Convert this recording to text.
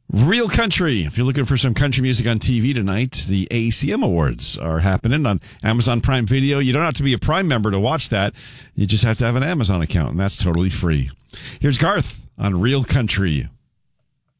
Real country. If you're looking for some country music on TV tonight, the ACM Awards are happening on Amazon Prime Video. You don't have to be a Prime member to watch that. You just have to have an Amazon account, and that's totally free. Here's Garth on Real Country.